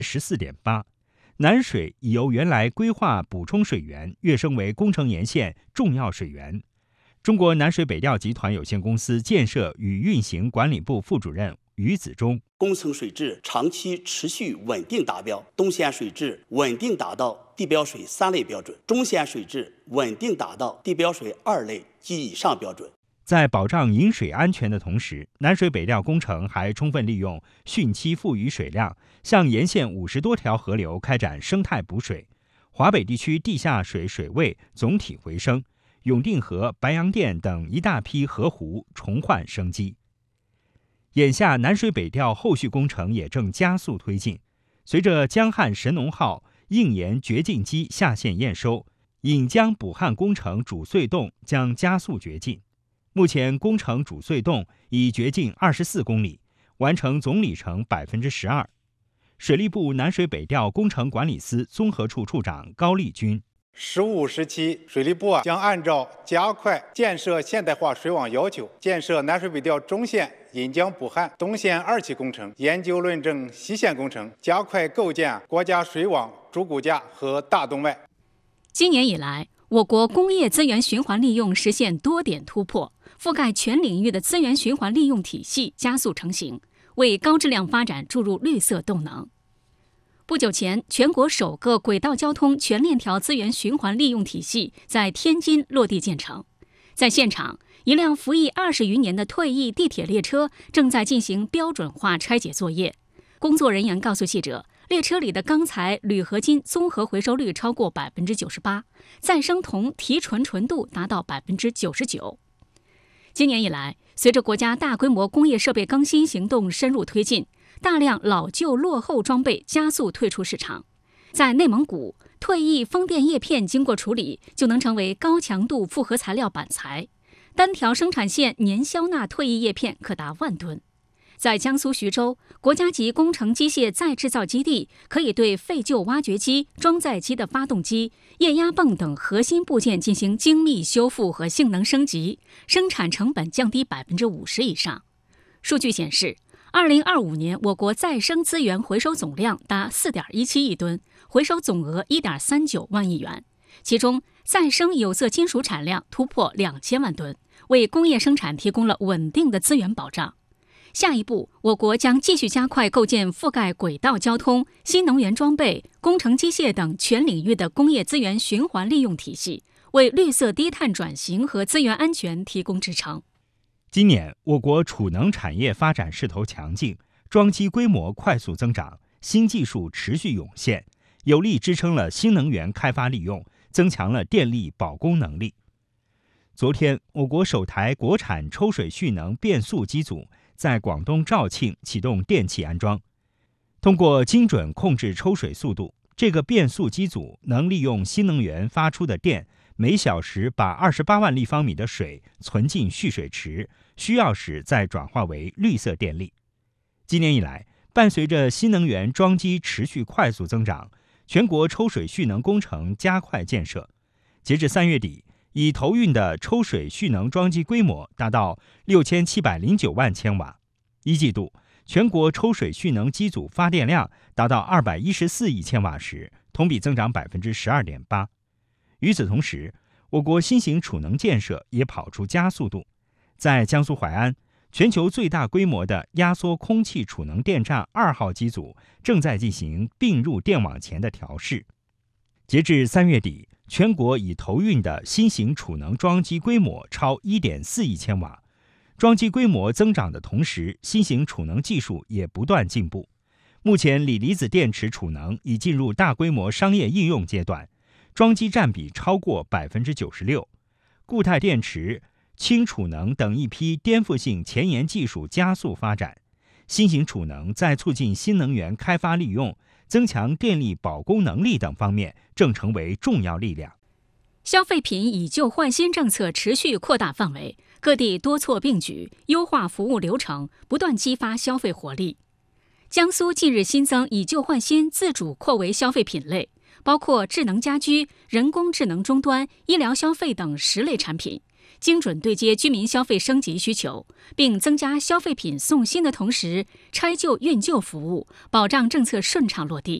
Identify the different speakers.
Speaker 1: 14.8%。南水已由原来规划补充水源跃升为工程沿线重要水源。中国南水北调集团有限公司建设与运行管理部副主任于子忠：
Speaker 2: 工程水质长期持续稳定达标，东西岸水质稳定达到地标水3类标准，中西岸水质稳定达到地标水2类及以上标准。
Speaker 1: 在保障饮水安全的同时，南水北调工程还充分利用汛期富余水量，向沿线50多条河流开展生态补水，华北地区地下水水位总体回升，永定河、白洋淀等一大批河湖重焕生机。眼下南水北调后续工程也正加速推进，随着江汉神农号硬盐掘进机下线验收，引江补汉工程主隧洞将加速掘进。目前工程主隧洞已掘进24公里，完成总里程12%。水利部南水北调工程管理司综合处处长高立军
Speaker 3: ：15、17水利部将按照加快建设现代化水网要求，建设南水北调中线引江补汉、东线2期工程，研究论证西线工程，加快构建国家水网主骨架和大动脉。
Speaker 4: 今年以来，我国工业资源循环利用实现多点突破，覆盖全领域的资源循环利用体系加速成型，为高质量发展注入绿色动能。不久前，全国首个轨道交通全链条资源循环利用体系在天津落地建成。在现场，一辆服役20余年的退役地铁列车正在进行标准化拆解作业。工作人员告诉记者，列车里的钢材、铝合金综合回收率超过98%，再生铜提纯度达到99%。今年以来，随着国家大规模工业设备更新行动深入推进，大量老旧落后装备加速退出市场。在内蒙古，退役风电叶片经过处理就能成为高强度复合材料板材，单条生产线年消纳退役叶片可达10000吨。在江苏徐州，国家级工程机械再制造基地可以对废旧挖掘机、装载机的发动机、液压泵等核心部件进行精密修复和性能升级，生产成本降低50%以上。数据显示，2025年我国再生资源回收总量达4.17亿吨，回收总额1.39万亿元，其中再生有色金属产量突破2000万吨，为工业生产提供了稳定的资源保障。下一步，我国将继续加快构建覆盖轨道交通、新能源装备、工程机械等全领域的工业资源循环利用体系，为绿色低碳转型和资源安全提供支撑。
Speaker 1: 今年，我国储能产业发展势头强劲，装机规模快速增长，新技术持续涌现，有力支撑了新能源开发利用，增强了电力保供能力。昨天，我国首台国产抽水蓄能变速机组在广东肇庆启动电气安装。通过精准控制抽水速度，这个变速机组能利用新能源发出的电，每小时把28万立方米的水存进蓄水池，需要时再转化为绿色电力。今年以来，伴随着新能源装机持续快速增长，全国抽水蓄能工程加快建设。截至3月底，已投运的抽水蓄能装机规模达到6709万千瓦。一季度，全国抽水蓄能机组发电量达到214亿千瓦时，同比增长12.8%。与此同时，我国新型储能建设也跑出加速度。在江苏淮安，全球最大规模的压缩空气储能电站2号机组正在进行并入电网前的调试。截至3月底，全国已投运的新型储能装机规模超1.4亿千瓦。装机规模增长的同时，新型储能技术也不断进步。目前，锂离子电池储能已进入大规模商业应用阶段，装机占比超过96%。固态电池、氢储能等一批颠覆性前沿技术加速发展。新型储能在促进新能源开发利用、增强电力保供能力等方面正成为重要力量。
Speaker 4: 消费品以旧换新政策持续扩大范围，各地多措并举，优化服务流程，不断激发消费活力。江苏近日新增以旧换新自主扩围消费品类，包括智能家居、人工智能终端、医疗消费等10类产品， 精准对接居民消费升级需求，并增加消费品送新的同时拆旧运旧服务，保障政策顺畅落地。